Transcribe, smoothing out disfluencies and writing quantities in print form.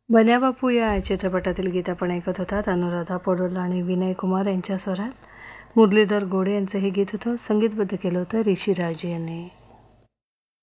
बन्या बापू या चित्रपटातील गीत आपण ऐकत होतात. अनुराधा पौडवाल आणि विनय कुमार यांच्या स्वरात मुरलीधर गोडे यांचं हे गीत होतं. संगीतबद्ध केलं होतं ऋषी राज यांनी.